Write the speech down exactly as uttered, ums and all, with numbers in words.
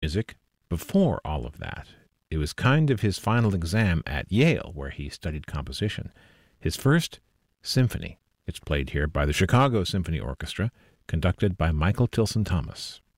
music before all of that. It was kind of his final exam at Yale, where he studied composition. His first symphony. It's played here by the Chicago Symphony Orchestra, conducted by Michael Tilson Thomas.